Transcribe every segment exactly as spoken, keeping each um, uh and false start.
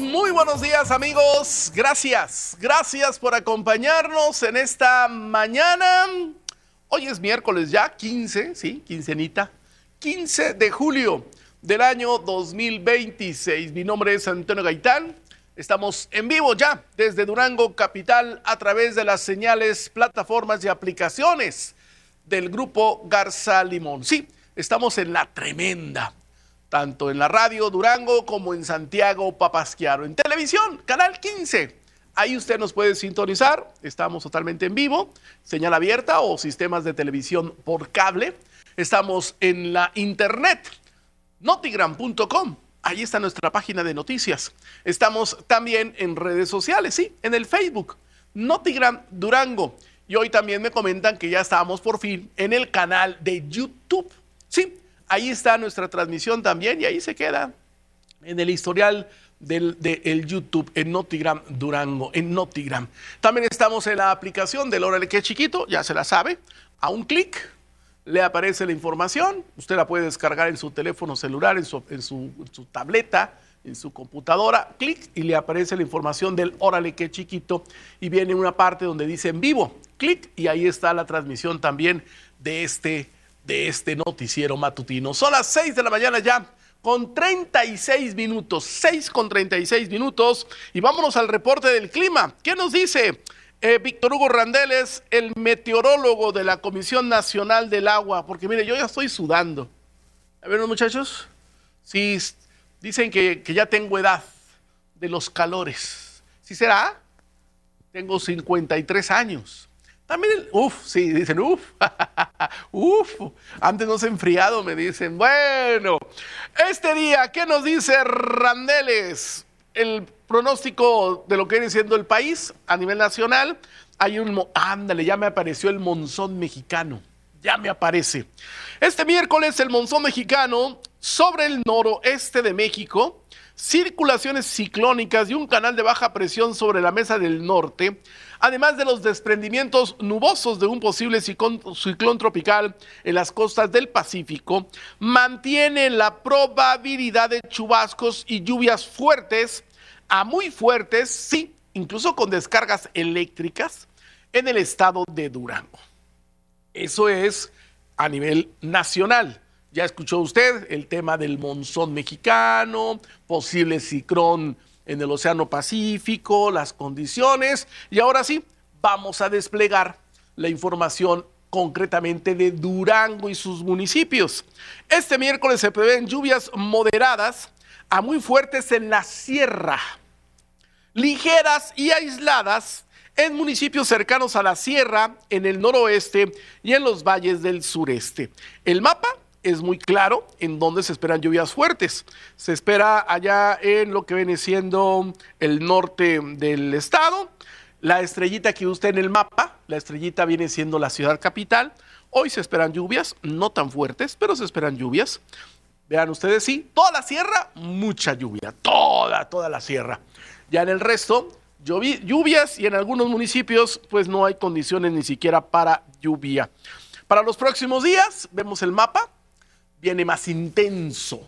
Muy buenos días, amigos. Gracias, gracias por acompañarnos en esta mañana. Hoy es miércoles ya, quince, sí, quincenita, quince de julio del año dos mil veintiséis. Mi nombre es Antonio Gaitán. Estamos en vivo ya desde Durango Capital a través de las señales, plataformas y aplicaciones del Grupo Garza Limón. Sí, estamos en La Tremenda, tanto en la radio Durango como en Santiago Papasquiaro. En televisión, Canal quince. Ahí usted nos puede sintonizar. Estamos totalmente en vivo, señal abierta o sistemas de televisión por cable. Estamos en la internet, notigram punto com. Ahí está nuestra página de noticias. Estamos también en redes sociales, sí, en el Facebook, Notigram Durango. Y hoy también me comentan que ya estamos por fin en el canal de YouTube. Sí, ahí está nuestra transmisión también y ahí se queda en el historial del de el YouTube, en Notigram Durango, en Notigram. También estamos en la aplicación del Órale que Chiquito, ya se la sabe. A un clic le aparece la información. Usted la puede descargar en su teléfono celular, en su, en su, en su tableta, en su computadora. Clic y le aparece la información del Órale que Chiquito y viene una parte donde dice en vivo. Clic y ahí está la transmisión también de este, de este noticiero matutino. Son las seis de la mañana ya, con treinta y seis minutos, seis con treinta y seis minutos, y vámonos al reporte del clima. ¿Qué nos dice eh, Víctor Hugo Randeles, el meteorólogo de la Comisión Nacional del Agua? Porque mire, yo ya estoy sudando. A ver, muchachos, sí, dicen que, que ya tengo edad de los calores. ¿Sí será? Tengo cincuenta y tres años. También, uff, sí, dicen, uff, uff, antes no se ha enfriado, me dicen. Bueno, este día, ¿qué nos dice Randeles? El pronóstico de lo que viene siendo el país a nivel nacional. Hay un, ándale, ya me apareció el monzón mexicano, ya me aparece. Este miércoles el monzón mexicano sobre el noroeste de México, circulaciones ciclónicas y un canal de baja presión sobre la mesa del norte, además de los desprendimientos nubosos de un posible ciclón, ciclón tropical en las costas del Pacífico, mantienen la probabilidad de chubascos y lluvias fuertes a muy fuertes, sí, incluso con descargas eléctricas en el estado de Durango. Eso es a nivel nacional. Ya escuchó usted el tema del monzón mexicano, posible ciclón en el Océano Pacífico, las condiciones. Y ahora sí, vamos a desplegar la información concretamente de Durango y sus municipios. Este miércoles se prevén lluvias moderadas a muy fuertes en la sierra, ligeras y aisladas en municipios cercanos a la sierra, en el noroeste y en los valles del sureste. El mapa es muy claro en donde se esperan lluvias fuertes. Se espera allá en lo que viene siendo el norte del estado. La estrellita que usted en el mapa, la estrellita viene siendo la ciudad capital. Hoy se esperan lluvias, no tan fuertes, pero se esperan lluvias. Vean ustedes, sí, toda la sierra, mucha lluvia, toda, toda la sierra. Ya en el resto, lluvias y en algunos municipios, pues no hay condiciones ni siquiera para lluvia. Para los próximos días, vemos el mapa. Viene más intenso.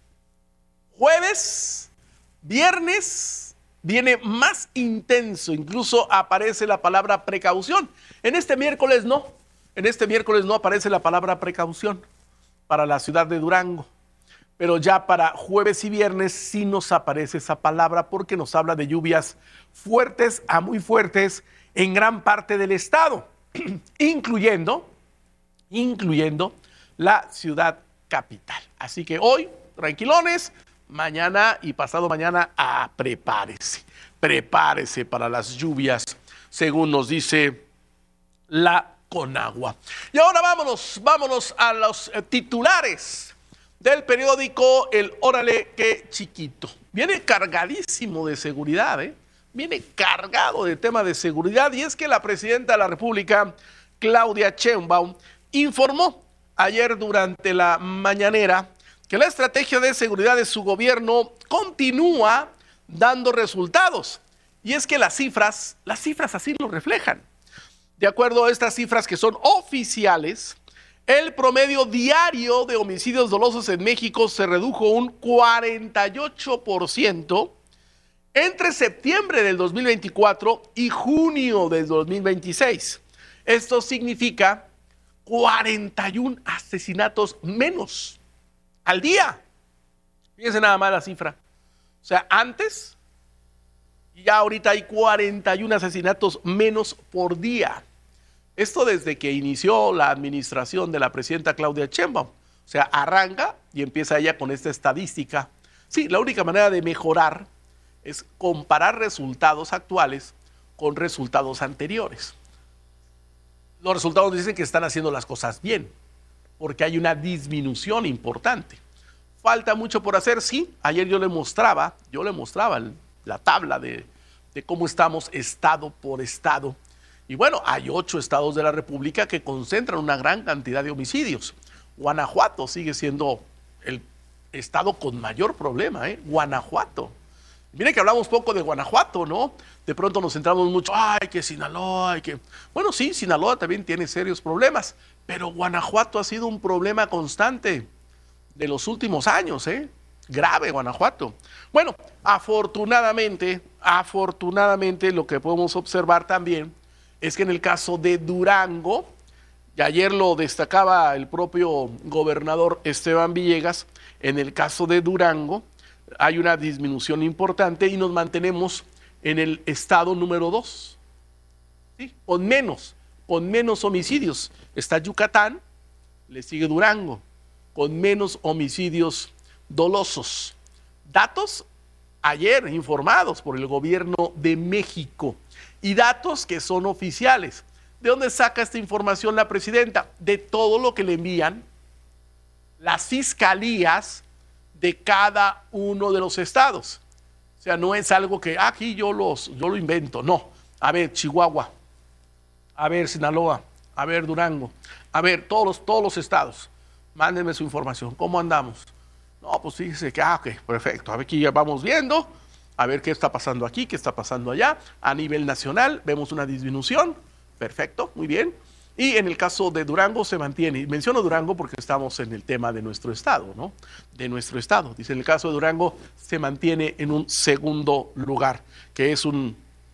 Jueves, viernes, viene más intenso. Incluso aparece la palabra precaución. En este miércoles no. En este miércoles no aparece la palabra precaución para la ciudad de Durango. Pero ya para jueves y viernes sí nos aparece esa palabra porque nos habla de lluvias fuertes a muy fuertes en gran parte del estado, incluyendo, incluyendo la ciudad capital. Así que hoy, tranquilones, mañana y pasado mañana, ah, prepárese, prepárese para las lluvias, según nos dice la Conagua. Y ahora vámonos, vámonos a los eh, titulares del periódico El Órale que Chiquito. Viene cargadísimo de seguridad, ¿eh? Viene cargado de tema de seguridad, y es que la presidenta de la República, Claudia Sheinbaum, informó ayer durante la mañanera que la estrategia de seguridad de su gobierno continúa dando resultados. Y es que las cifras, las cifras así lo reflejan. De acuerdo a estas cifras que son oficiales, el promedio diario de homicidios dolosos en México se redujo un cuarenta y ocho por ciento entre septiembre del dos mil veinticuatro y junio del dos mil veintiséis. Esto significa cuarenta y uno asesinatos menos al día. Fíjense nada más la cifra. O sea, antes y ya ahorita hay cuarenta y uno asesinatos menos por día. Esto desde que inició la administración de la presidenta Claudia Sheinbaum. O sea, arranca y empieza ella con esta estadística. Sí, la única manera de mejorar es comparar resultados actuales con resultados anteriores. Los resultados dicen que están haciendo las cosas bien, porque hay una disminución importante. Falta mucho por hacer, sí. Ayer yo le mostraba, yo le mostraba la tabla de, de cómo estamos estado por estado. Y bueno, hay ocho estados de la República que concentran una gran cantidad de homicidios. Guanajuato sigue siendo el estado con mayor problema, ¿eh? Guanajuato. Miren que hablamos poco de Guanajuato, ¿no? De pronto nos centramos mucho, ay, que Sinaloa, ay, que... Bueno, sí, Sinaloa también tiene serios problemas, pero Guanajuato ha sido un problema constante de los últimos años, ¿eh? Grave Guanajuato. Bueno, afortunadamente, afortunadamente lo que podemos observar también es que en el caso de Durango, y ayer lo destacaba el propio gobernador Esteban Villegas, en el caso de Durango, hay una disminución importante y nos mantenemos en el estado número dos, ¿sí? Con menos, con menos homicidios. Está Yucatán, le sigue Durango, con menos homicidios dolosos. Datos ayer informados por el gobierno de México y datos que son oficiales. ¿De dónde saca esta información la presidenta? De todo lo que le envían las fiscalías de cada uno de los estados. O sea, no es algo que ah, aquí yo, los, yo lo invento, no. A ver, Chihuahua, a ver, Sinaloa, a ver, Durango, a ver, todos los, todos los estados, mándenme su información, ¿cómo andamos? No, pues fíjese que, ah, ok, perfecto, a ver, aquí ya vamos viendo, a ver qué está pasando aquí, qué está pasando allá. A nivel nacional vemos una disminución, perfecto, muy bien. Y en el caso de Durango se mantiene, y menciono Durango porque estamos en el tema de nuestro estado, ¿no? De nuestro estado. Dice, en el caso de Durango se mantiene en un segundo lugar, que es un,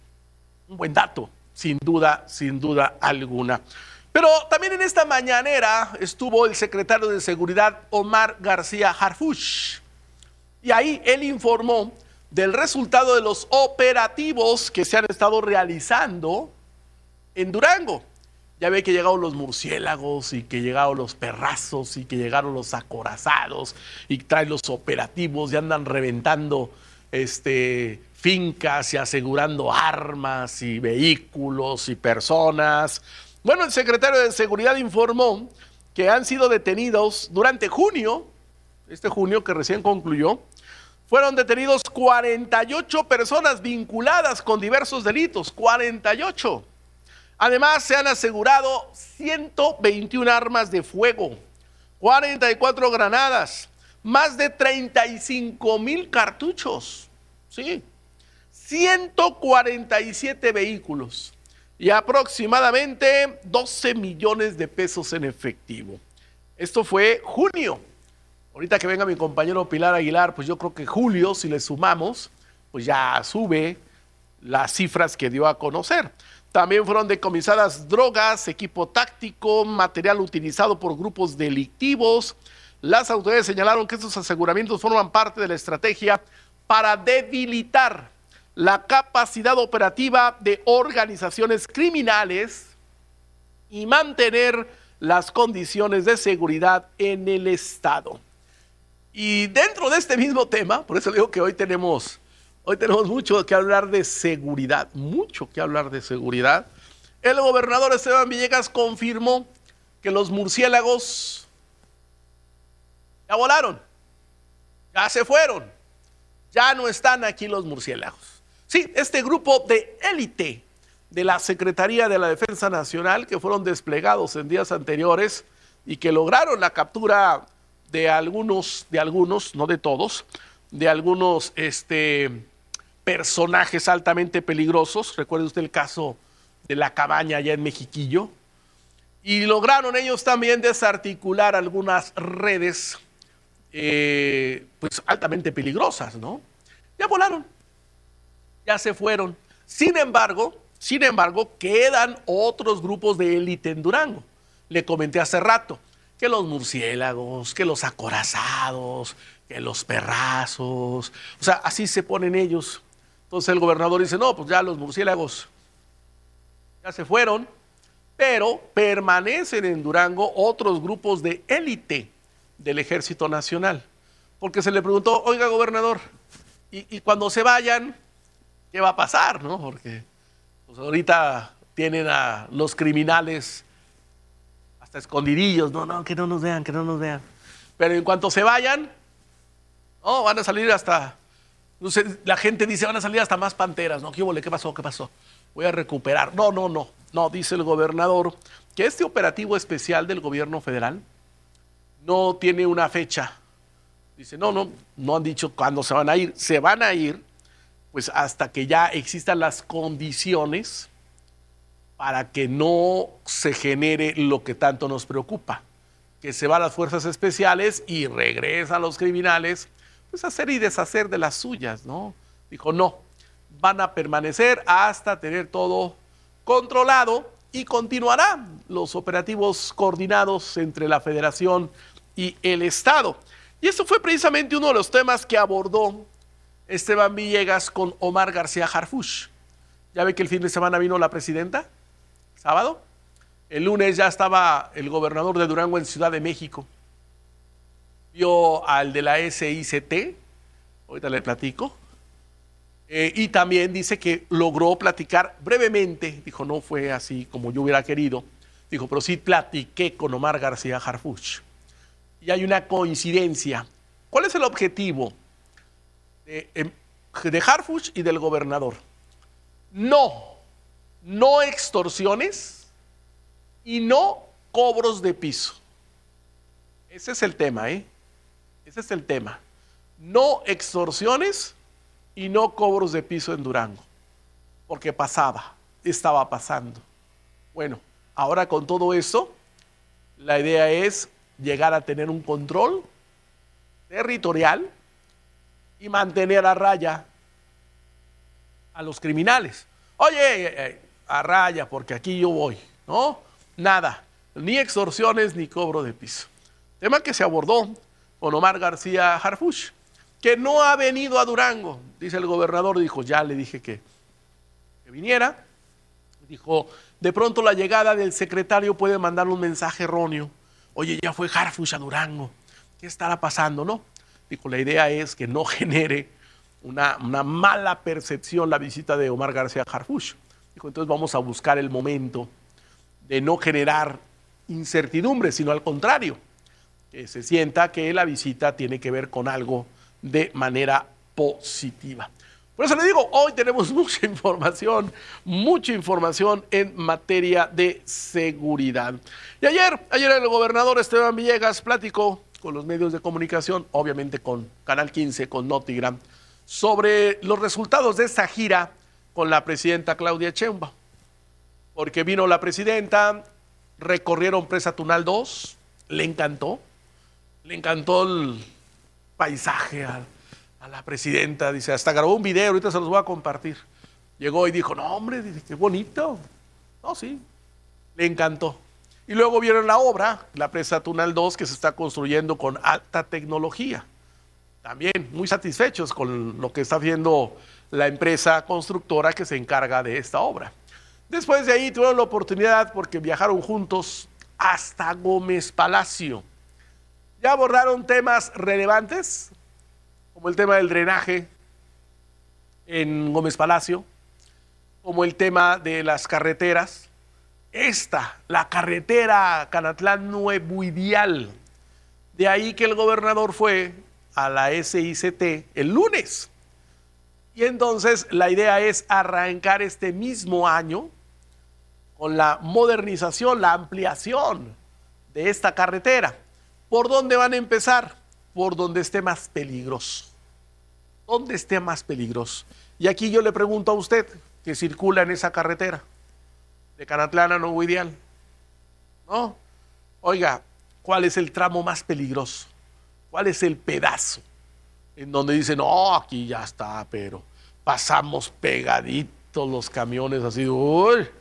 un buen dato, sin duda, sin duda alguna. Pero también en esta mañanera estuvo el secretario de Seguridad, Omar García Harfuch, y ahí él informó del resultado de los operativos que se han estado realizando en Durango. Ya ve que llegaron los murciélagos y que llegaron los perrazos y que llegaron los acorazados y traen los operativos y andan reventando este, fincas y asegurando armas y vehículos y personas. Bueno, el secretario de Seguridad informó que han sido detenidos durante junio, este junio que recién concluyó, fueron detenidos cuarenta y ocho personas vinculadas con diversos delitos, cuarenta y ocho. Además, se han asegurado ciento veintiuna armas de fuego, cuarenta y cuatro granadas, más de treinta y cinco mil cartuchos, ¿sí? ciento cuarenta y siete vehículos y aproximadamente doce millones de pesos en efectivo. Esto fue junio. Ahorita que venga mi compañero Pilar Aguilar, pues yo creo que julio, si le sumamos, pues ya sube las cifras que dio a conocer. También fueron decomisadas drogas, equipo táctico, material utilizado por grupos delictivos. Las autoridades señalaron que estos aseguramientos forman parte de la estrategia para debilitar la capacidad operativa de organizaciones criminales y mantener las condiciones de seguridad en el estado. Y dentro de este mismo tema, por eso digo que hoy tenemos... Hoy tenemos mucho que hablar de seguridad, mucho que hablar de seguridad. El gobernador Esteban Villegas confirmó que los murciélagos ya volaron, ya se fueron, ya no están aquí los murciélagos. Sí, este grupo de élite de la Secretaría de la Defensa Nacional que fueron desplegados en días anteriores y que lograron la captura de algunos, de algunos, no de todos, de algunos, este... personajes altamente peligrosos. Recuerde usted el caso de la cabaña allá en Mexiquillo. Y lograron ellos también desarticular algunas redes eh, pues altamente peligrosas, ¿no? Ya volaron. ya se fueron. Sin embargo, sin embargo, quedan otros grupos de élite en Durango. Le comenté hace rato que los murciélagos, que los acorazados, que los perrazos, o sea, así se ponen ellos. Entonces el gobernador dice, no, pues ya los murciélagos ya se fueron, pero permanecen en Durango otros grupos de élite del Ejército Nacional. Porque se le preguntó, oiga, gobernador, y, y cuando se vayan, ¿qué va a pasar? ¿No? Porque pues, ahorita tienen a los criminales hasta escondidillos, no, no, que no nos vean, que no nos vean. Pero en cuanto se vayan, oh, van a salir hasta, no sé, la gente dice, van a salir hasta más panteras, ¿no? ¿Qué hubo? ¿Qué pasó? ¿Qué pasó? Voy a recuperar. No, no, no, no, dice el gobernador que este operativo especial del gobierno federal no tiene una fecha. Dice, no, no, no han dicho cuándo se van a ir. Se van a ir, pues hasta que ya existan las condiciones para que no se genere lo que tanto nos preocupa, que se van las fuerzas especiales y regresan los criminales, pues a hacer y deshacer de las suyas, ¿no? Dijo, no, van a permanecer hasta tener todo controlado y continuarán los operativos coordinados entre la Federación y el Estado. Y eso fue precisamente uno de los temas que abordó Esteban Villegas con Omar García Harfuch. Ya ve que el fin de semana vino la presidenta, sábado. El lunes ya estaba el gobernador de Durango en Ciudad de México. Vio al de la S I C T, ahorita le platico. Eh, y también dice que logró platicar brevemente, dijo, no fue así como yo hubiera querido, dijo, pero sí platiqué con Omar García Harfuch. Y hay una coincidencia. ¿Cuál es el objetivo de, de Harfuch y del gobernador? No, no extorsiones y no cobros de piso. Ese es el tema, ¿eh? Ese es el tema. No extorsiones y no cobros de piso en Durango. Porque pasaba, estaba pasando. Bueno, ahora con todo eso, la idea es llegar a tener un control territorial y mantener a raya a los criminales. Oye, a raya, porque aquí yo voy, ¿no? Nada, ni extorsiones ni cobro de piso. Tema que se abordó con Omar García Harfuch, que no ha venido a Durango. Dice el gobernador, dijo, ya le dije que, que viniera. Dijo, de pronto la llegada del secretario puede mandar un mensaje erróneo. Oye, ya fue Harfuch a Durango, ¿qué estará pasando, no? Dijo, la idea es que no genere una, una mala percepción la visita de Omar García Harfuch. Dijo, entonces vamos a buscar el momento de no generar incertidumbre, sino al contrario, que se sienta que la visita tiene que ver con algo de manera positiva. Por eso le digo, hoy tenemos mucha información, mucha información en materia de seguridad. Y ayer, ayer el gobernador Esteban Villegas platicó con los medios de comunicación, obviamente con Canal quince, con Notigram, sobre los resultados de esta gira con la presidenta Claudia Sheinbaum. Porque vino la presidenta, recorrieron Presa Tunal dos, le encantó, le encantó el paisaje a, a la presidenta, dice, hasta grabó un video, ahorita se los voy a compartir. Llegó y dijo, no hombre, dice, qué bonito. No, sí, le encantó. Y luego vieron la obra, la Presa Tunal dos, que se está construyendo con alta tecnología. También muy satisfechos con lo que está haciendo la empresa constructora que se encarga de esta obra. Después de ahí tuvieron la oportunidad, porque viajaron juntos hasta Gómez Palacio. Ya abordaron temas relevantes, como el tema del drenaje en Gómez Palacio, como el tema de las carreteras. Esta, la carretera Canatlán-Nuevo Ideal. De ahí que el gobernador fue a la S I C T el lunes. Y entonces la idea es arrancar este mismo año con la modernización, la ampliación de esta carretera. ¿Por dónde van a empezar? Por donde esté más peligroso. Donde esté más peligroso. Y aquí yo le pregunto a usted, que circula en esa carretera, de Canatlán a Nuevo Ideal, ¿no? Oiga, ¿cuál es el tramo más peligroso? ¿Cuál es el pedazo en donde dice, no, aquí ya está, pero pasamos pegaditos los camiones así, uy,